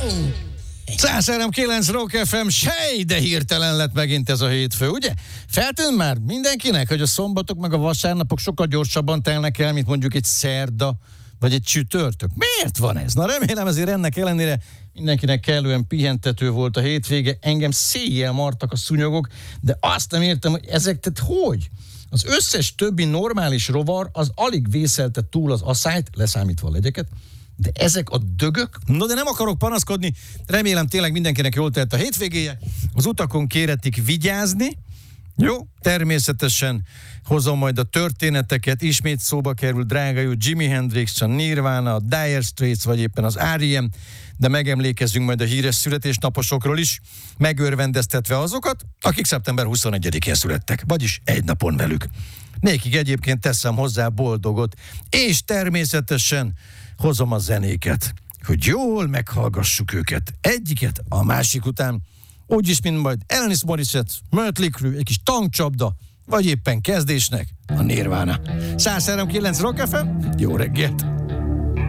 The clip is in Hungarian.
103.9 Rock FM, sej, de hirtelen lett megint ez a hétfő, ugye? Feltűnt már mindenkinek, hogy a szombatok meg a vasárnapok sokkal gyorsabban telnek el, mint mondjuk egy szerda, vagy egy csütörtök. Miért van ez? Na remélem azért ennek ellenére mindenkinek kellően pihentető volt a hétvége, engem széjjel martak a szúnyogok, de azt nem értem, hogy ezek, tehát hogy? Az összes többi normális rovar az alig vészelte túl az asszályt, leszámítva a legyeket, de ezek a dögök? No, de nem akarok panaszkodni, remélem tényleg mindenkinek jól telt a hétvégéje. Az utakon kéretik vigyázni, jó? Természetesen hozom majd a történeteket, ismét szóba kerül drága jó Jimi Hendrix, a Nirvana, a Dire Straits, vagy éppen az R.E.M., de megemlékezzünk majd a híres születésnaposokról is, megörvendeztetve azokat, akik szeptember 21-én születtek, vagyis egy napon velük. Nékik egyébként teszem hozzá boldogot, és természetesen hozom a zenéket, hogy jól meghallgassuk őket, egyiket a másik után, úgyis, mint majd Alanis Morissette, Mötley Crüe, egy kis tankcsapda, vagy éppen kezdésnek a Nirvana. 103.9 Rock FM, jó reggelt!